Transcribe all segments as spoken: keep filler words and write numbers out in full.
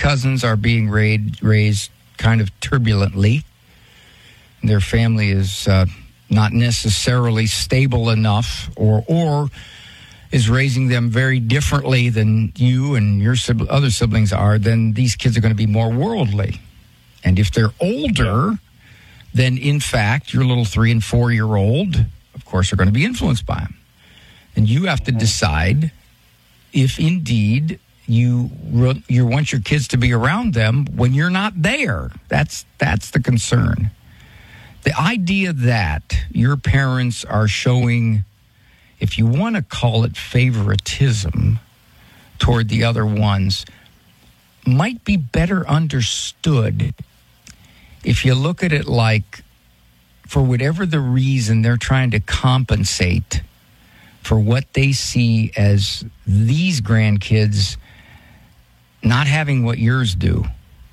cousins are being raised, raised kind of turbulently. Their family is uh, not necessarily stable enough, or or is raising them very differently than you and your sib- other siblings are. Then these kids are going to be more worldly. And if they're older, then in fact, your little three and four year old, of course, are going to be influenced by them. And you have to decide if indeed you you want your kids to be around them when you're not there. That's that's the concern. The idea that your parents are showing, if you want to call it favoritism toward the other ones, might be better understood if you look at it like, for whatever the reason, they're trying to compensate for what they see as these grandkids not having what yours do.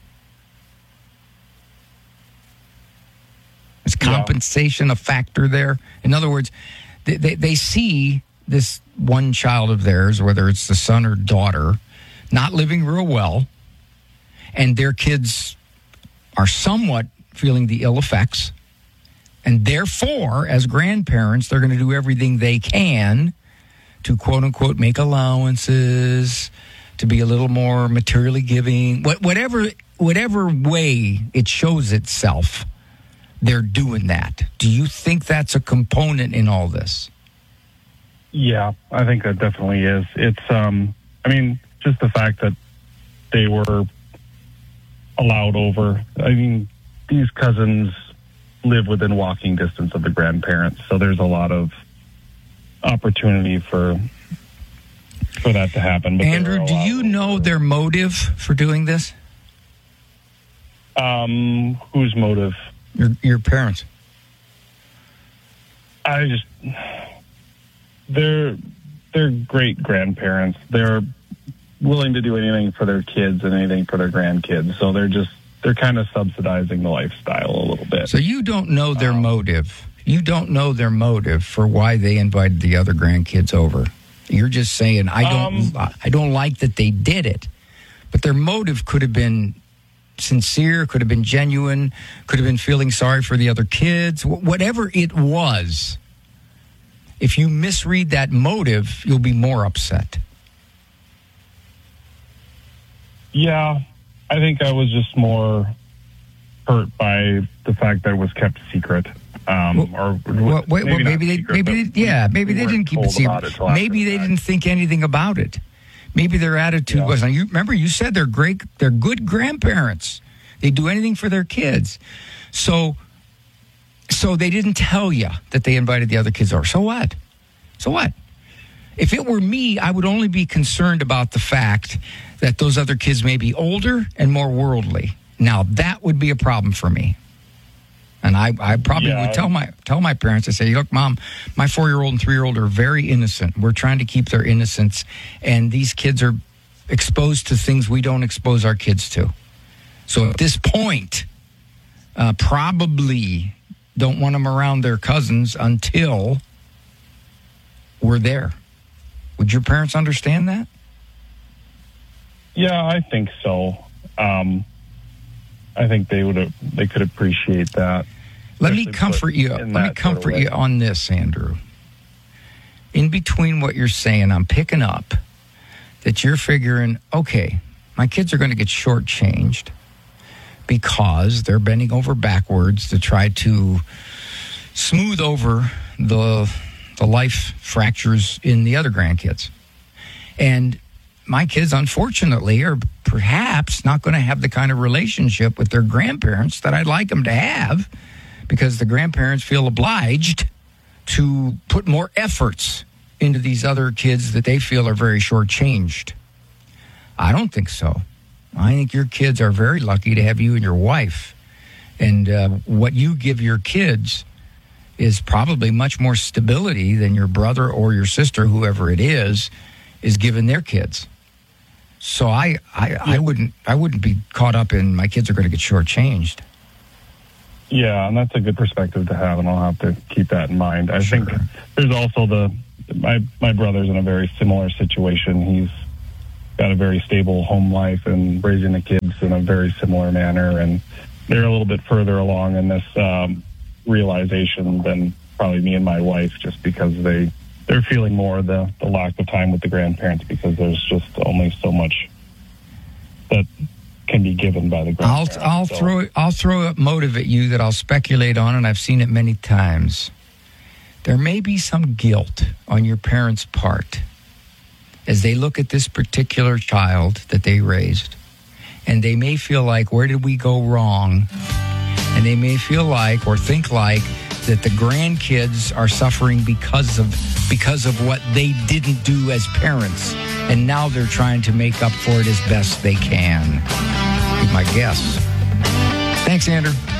Is compensation yeah. a factor there? In other words, they, they, they see this one child of theirs, whether it's the son or daughter, not living real well, and their kids are somewhat feeling the ill effects. And therefore, as grandparents, they're going to do everything they can to, quote unquote, make allowances, to be a little more materially giving. What, whatever, whatever way it shows itself, they're doing that. Do you think that's a component in all this? Yeah, I think that definitely is. It's, um, I mean, just the fact that they were allowed over. I mean, these cousins live within walking distance of the grandparents, so there's a lot of opportunity for for that to happen. But Andrew, do you know their motive for doing this? Um, whose motive? Your your parents. I just they're they're great grandparents. They're willing to do anything for their kids and anything for their grandkids. So they're just they're kind of subsidizing the lifestyle a little bit. So you don't know their um, motive. You don't know their motive for why they invited the other grandkids over. You're just saying, I don't um, I don't like that they did it. But their motive could have been sincere, could have been genuine, could have been feeling sorry for the other kids. Whatever it was, if you misread that motive, you'll be more upset. Yeah, I think I was just more hurt by the fact that it was kept secret. Um, well, or well, wait, maybe, well, maybe they, secret, maybe they, yeah, maybe they didn't keep it secret. It maybe they didn't think anything about it. Maybe their attitude yeah. was. You remember, you said they're great, they're good grandparents. They do anything for their kids. So, so they didn't tell you that they invited the other kids over. So what? So what? If it were me, I would only be concerned about the fact that those other kids may be older and more worldly. Now, that would be a problem for me. And I, I probably yeah. would tell my tell my parents, I say, look, Mom, my four-year-old and three-year-old are very innocent. We're trying to keep their innocence. And these kids are exposed to things we don't expose our kids to. So at this point, uh, probably don't want them around their cousins until we're there. Would your parents understand that? Yeah, I think so. Um, I think they would. They could appreciate that. Let me comfort you. Let me comfort you on this, Andrew. In between what you're saying, I'm picking up that you're figuring, okay, my kids are going to get shortchanged because they're bending over backwards to try to smooth over the the life fractures in the other grandkids. And my kids, unfortunately, are perhaps not going to have the kind of relationship with their grandparents that I'd like them to have, because the grandparents feel obliged to put more efforts into these other kids that they feel are very shortchanged. I don't think so. I think your kids are very lucky to have you and your wife. And uh, what you give your kids is probably much more stability than your brother or your sister, whoever it is, is giving their kids. So I, I, I wouldn't I wouldn't be caught up in my kids are going to get shortchanged. Yeah, and that's a good perspective to have, and I'll have to keep that in mind. I Sure. think there's also the my my brother's in a very similar situation. He's got a very stable home life and raising the kids in a very similar manner, and they're a little bit further along in this um, realization than probably me and my wife, just because they they're feeling more the the lack of time with the grandparents, because there's just only so much that can be given by the grandparents. I'll I'll so. throw I'll throw a motive at you that I'll speculate on, and I've seen it many times. There may be some guilt on your parents' part as they look at this particular child that they raised, and they may feel like, where did we go wrong? And they may feel like or think like that the grandkids are suffering because of because of what they didn't do as parents, and now they're trying to make up for it as best they can. Be my guess. Thanks, Andrew.